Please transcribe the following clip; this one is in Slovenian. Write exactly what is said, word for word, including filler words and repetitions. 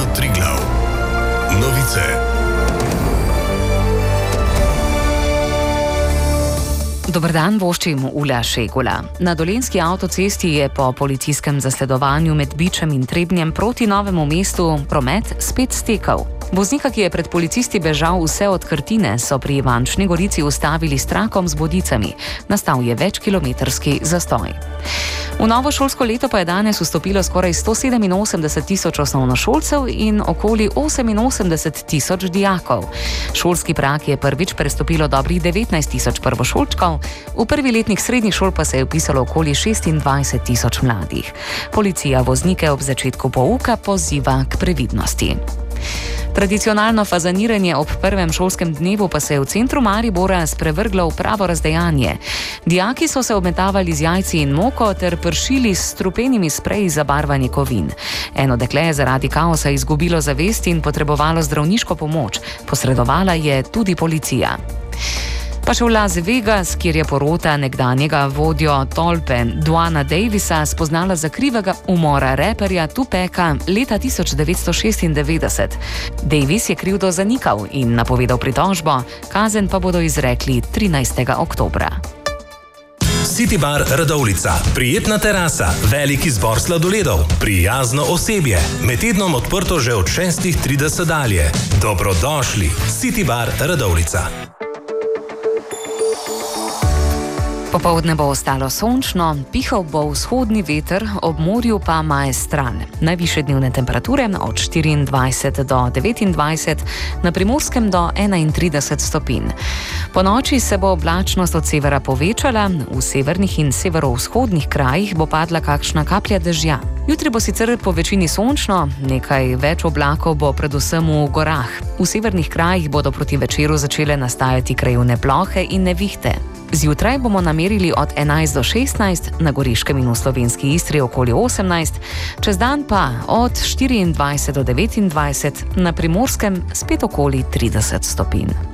Radio Triglav. Novice. Dober dan, voščim Ula Šegula. Na dolenjski avtocesti je po policijskem zasledovanju med Bičem in Trebnjem proti Novemu mestu promet spet stekel. Voznika, ki je pred policisti bežal vse od Krtine, so pri Ivančni Gorici ustavili s trakom z bodicami. Nastal je večkilometrski zastoj. V novo šolsko leto pa je danes vstopilo skoraj sto sedeminosemdeset tisoč osnovnošolcev in okoli oseminosemdeset tisoč dijakov. Šolski prag je prvič prestopilo dobrih devetnajst tisoč prvošolčkov, v prvi letnik srednjih šol pa se je vpisalo okoli šestindvajset tisoč mladih. Policija voznike ob začetku pouka poziva k previdnosti. Tradicionalno fazaniranje ob prvem šolskem dnevu pa se je v centru Maribora sprevrglo v pravo razdejanje. Dijaki so se obmetavali z jajci in moko ter pršili s strupenimi spreji za barvanje kovin. Eno dekle je zaradi kaosa izgubilo zavest in potrebovalo zdravniško pomoč. Posredovala je tudi policija. Pa še v Las Vegas, kjer je porota nekdanjega vodjo tolpe Duana Davisa spoznala za krivega umora reperja Tupeka leta tisoč devetsto šestindevetdeset. Davis je krivdo zanikal in napovedal pritožbo, kazen pa bodo izrekli trinajstega oktobra. City Bar Radovljica. Prijetna terasa, velik izbor sladoledov, prijazno osebje. Med tednom odprto že od šestih trideset dalje. Dobrodošli. City Bar Radovljica. Popoldne bo ostalo sončno, pihal bo vzhodni veter, ob morju pa maestral. Najvišje dnevne temperature od štiriindvajset do devetindvajset, na Primorskem do enaintrideset stopinj. Po noči se bo oblačnost od severa povečala, v severnih in severovzhodnih krajih bo padla kakšna kaplja dežja. Jutri bo sicer po večini sončno, nekaj več oblakov bo predvsem v gorah. V severnih krajih bodo proti večeru začele nastajati krajevne plohe in nevihte. Zjutraj bomo namerili od enajst do šestnajst, na Goriškem in v slovenski Istri okoli osemnajst, čez dan pa od štiriindvajset do devetindvajset, na Primorskem spet okoli trideset stopinj.